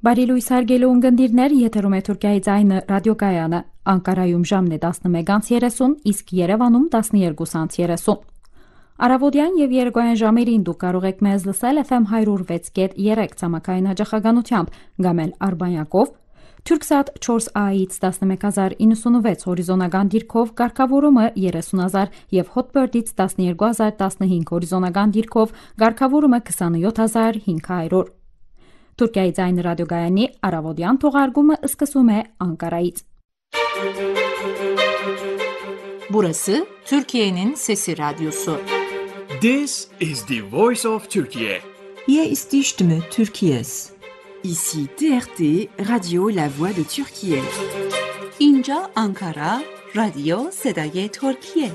Բարի լույս հարգելի ունկնդիրներ, եթերում է Թուրքիայի ձայնը ռադիոկայանը, Անկարայում ժամն է 11:30, իսկ Երևանում 12:30։ Առավոտյան եւ երեկոյան ժամերին դուք կարող եք մեզ լսել FM 106.3 ցամաքային հաճախականությամբ, կամ էլ Արբանյակով, Turksat 4A-ից 11096 հորիզոնական դիրքով, կարգավորումը 30000 եւ Hotbird-ից 12015 հորիզոնական դիրքով, կարգավորումը 27500։ Türkiye Ձայնը ռադիոգայանի առավոտյան թողարկումը սկսում է Ankara'ից. Burası Türkiye'nin Sesi Radyosu. This is the voice of Turkey. Hier ist die Stimme Türkiye's. Ici TRT, Radio La Voix de Türkiye. İnca Ankara, Radio Sedai Türkiye.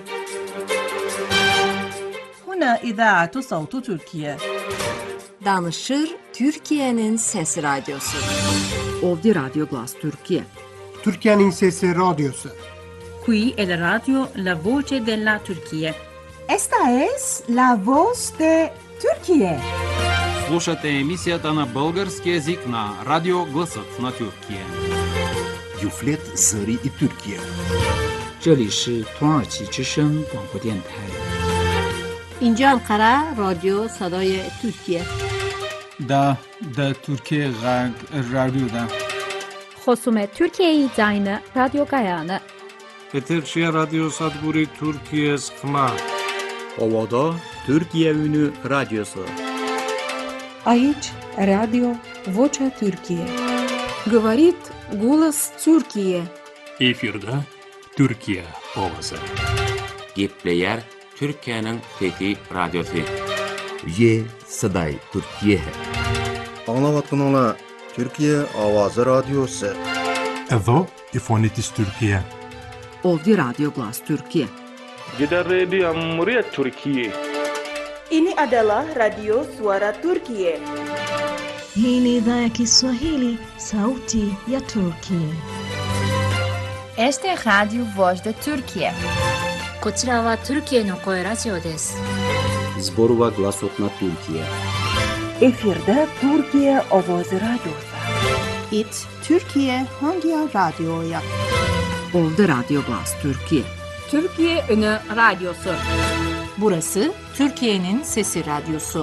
هنا إذاعة صوت تركيا. Danışır Türkiye'nin Sesi Radyosu. Ovdi Radio Glas Türkiye. Türkiye'nin Sesi Radyosu. Qui è la radio La Voce della Turchia. Esta es la voz de Türkiye. Слушате емисията на български език на Радио Гласът на Türkiye. Юфлет Зари и Türkiye. 这里是土耳其之声广播电台。 İnca Ankara, Radio Sadai Türkiye. Da Türkiye Radyo'da. Խոսում է Թուրքիայի ձայնը ռադիոգայանը։ Eterşehir Radyo Sadburi Türkiye Skma. Ovada Türkiye Ünü Radyosu. Aici Radio Vocea Türkiye. Говорит голос Türkiye. Efirde Türkiye Ovası. Gepleyer Türkiye'nin Fethi Radyosu. Ye Saday Türkiye. Anlavatkanlar Türkiye Avazı Radyosu. Εδώ η φωνή της Τουρκία. Ovdi Radio Glas Türkiye. Gider Radio Cumhuriyet Türkiye. Ini adalah Radio Suara Turkiye. Hii ni idhaa ya Kiswahili, sauti ya Turkiye. Este Radio Voz de Turkiye. こちらはトルキエの声ラジオです。 Zborova Glasot na Türkiye. Efirde Türkiye Ovaz Radyosu. It Türkiye hangi radyoya? Ovdi Radio Glas Türkiye. Türkiye Ünü Radyosu. Burası Türkiye'nin Sesi Radyosu.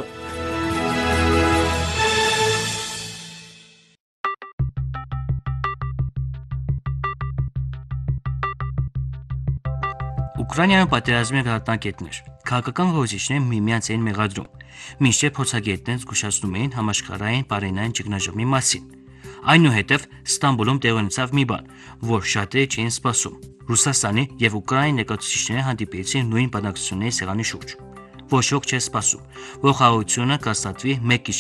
Ուկրաինայում պատերազմի գաղտնագետներ, քաղաքական գործիչներ միմյանց էին մեղադրում, մինչդեռ փորձագետներն զգուշացնում էին համաշխարհային բարենային ճգնաժամի մասին։ Այնուհետև Ստամբուլում տեղի ունեցավ մի բան, որ շատերը չէին սպասում։ Ռուսաստանի եւ Ուկրաինայի ներկայացուցիչները հանդիպեցին նույն բանակցությունների սեղանի շուրջ։ Ոչ ոք չէր սպասում, որ խաղաղությունը կհաստատվի մեկ